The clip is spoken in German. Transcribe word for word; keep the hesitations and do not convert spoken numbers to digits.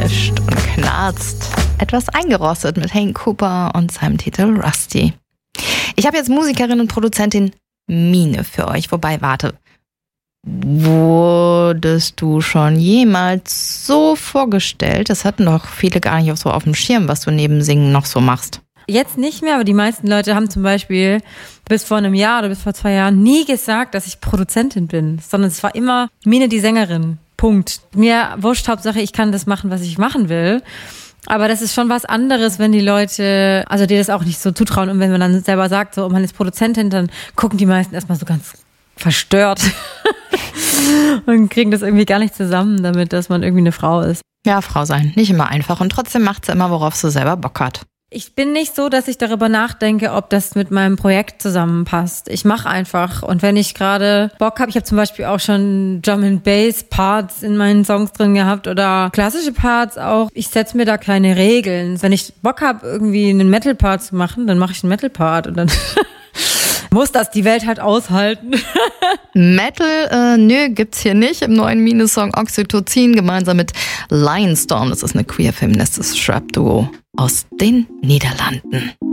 knirscht und knarzt. Etwas eingerostet mit Hank Cooper und seinem Titel Rusty. Ich habe jetzt Musikerin und Produzentin Mine für euch. Wobei, warte. Wurdest du schon jemals so vorgestellt? Das hatten doch viele gar nicht so auf dem Schirm, was du neben Singen noch so machst. Jetzt nicht mehr, aber die meisten Leute haben zum Beispiel bis vor einem Jahr oder bis vor zwei Jahren nie gesagt, dass ich Produzentin bin, sondern es war immer Mine die Sängerin. Punkt. Mir wurscht, Hauptsache ich kann das machen, was ich machen will. Aber das ist schon was anderes, wenn die Leute, also dir das auch nicht so zutrauen. Und wenn man dann selber sagt, so, man ist Produzentin, dann gucken die meisten erstmal so ganz verstört und kriegen das irgendwie gar nicht zusammen damit, dass man irgendwie eine Frau ist. Ja, Frau sein, nicht immer einfach. Und trotzdem macht sie immer, worauf sie selber Bock hat. Ich bin nicht so, dass ich darüber nachdenke, ob das mit meinem Projekt zusammenpasst. Ich mache einfach. Und wenn ich gerade Bock habe, ich habe zum Beispiel auch schon Drum and Bass Parts in meinen Songs drin gehabt oder klassische Parts auch. Ich setze mir da keine Regeln. Wenn ich Bock habe, irgendwie einen Metal Part zu machen, dann mache ich einen Metal Part und dann muss das die Welt halt aushalten. Metal, äh, nö, gibt's hier nicht. Im neuen Mine-Song Oxytocin gemeinsam mit Lionstorm. Das ist eine queer-feministische Rap-Duo aus den Niederlanden.